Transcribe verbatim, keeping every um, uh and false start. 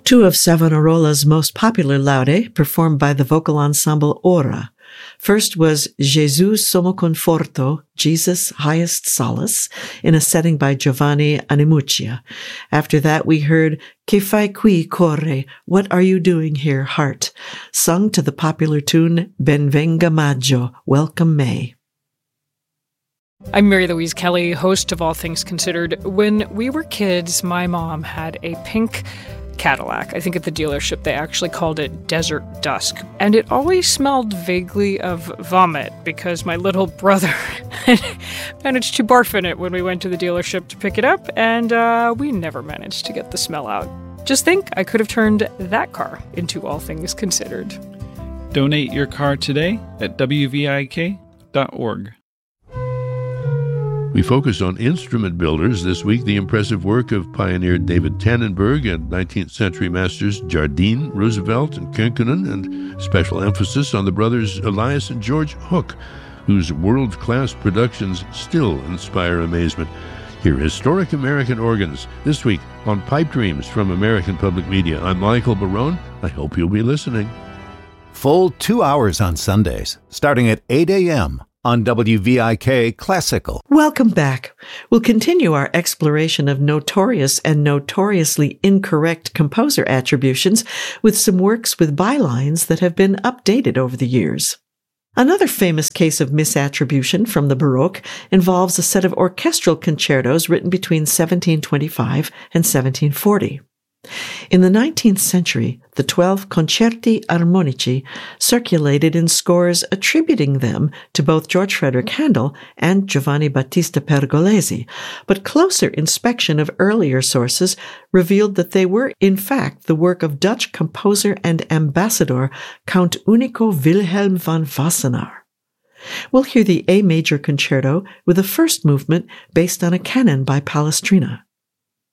Two of Savonarola's most popular laude, performed by the vocal ensemble Ora. First was Jesus Sommo Conforto, Jesus Highest Solace, in a setting by Giovanni Animuccia. After that, we heard Che fai qui, core? What are you doing here, heart? Sung to the popular tune Ben venga maggio, Welcome May. I'm Mary Louise Kelly, host of All Things Considered. When we were kids, my mom had a pink Cadillac. I think at the dealership they actually called it Desert Dusk. And it always smelled vaguely of vomit because my little brother had managed to barf in it when we went to the dealership to pick it up, and uh, we never managed to get the smell out. Just think, I could have turned that car into All Things Considered. Donate your car today at W V I K dot org. We focus on instrument builders. This week, the impressive work of pioneer David Tannenberg and nineteenth century masters Jardine, Roosevelt, and Könkönen, and special emphasis on the brothers Elias and George Hook, whose world-class productions still inspire amazement. Hear historic American organs this week on Pipe Dreams from American Public Media. I'm Michael Barone. I hope you'll be listening. Full two hours on Sundays, starting at eight a.m. on W V I K Classical. Welcome back. We'll continue our exploration of notorious and notoriously incorrect composer attributions with some works with bylines that have been updated over the years. Another famous case of misattribution from the Baroque involves a set of orchestral concertos written between seventeen twenty-five and seventeen forty. In the nineteenth century, the twelve concerti armonici circulated in scores attributing them to both George Frederick Handel and Giovanni Battista Pergolesi, but closer inspection of earlier sources revealed that they were, in fact, the work of Dutch composer and ambassador Count Unico Wilhelm van Wassenaar. We'll hear the A major concerto with a first movement based on a canon by Palestrina.